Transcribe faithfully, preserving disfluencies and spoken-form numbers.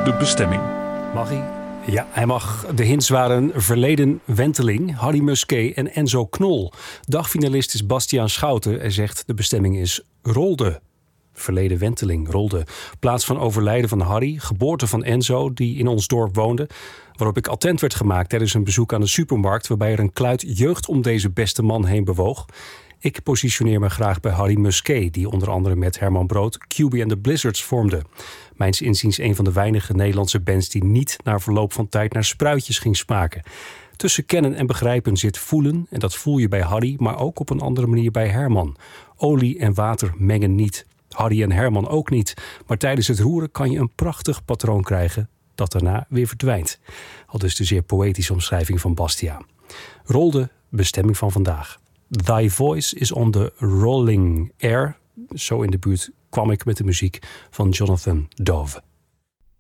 de bestemming. Mag hij? Ja, hij mag. De hints waren Verleden Wenteling, Harry Musquet en Enzo Knol. Dagfinalist is Bastiaan Schouten en zegt de bestemming is Rolde. Verleden Wenteling, Rolde. Plaats van overlijden van Harry, geboorte van Enzo, die in ons dorp woonde. Waarop ik attent werd gemaakt tijdens een bezoek aan de supermarkt, waarbij er een kluit jeugd om deze beste man heen bewoog. Ik positioneer me graag bij Harry Musquet, die onder andere met Herman Brood Q B and the Blizzards vormde. Mijns inziens een van de weinige Nederlandse bands die niet na verloop van tijd naar spruitjes ging smaken. Tussen kennen en begrijpen zit voelen, en dat voel je bij Harry, maar ook op een andere manier bij Herman. Olie en water mengen niet. Harry en Herman ook niet. Maar tijdens het roeren kan je een prachtig patroon krijgen dat daarna weer verdwijnt. Al dus de zeer poëtische omschrijving van Bastiaan. Rolde, bestemming van vandaag. Thy voice is on the rolling air. Zo in de buurt kwam ik met de muziek van Jonathan Dove.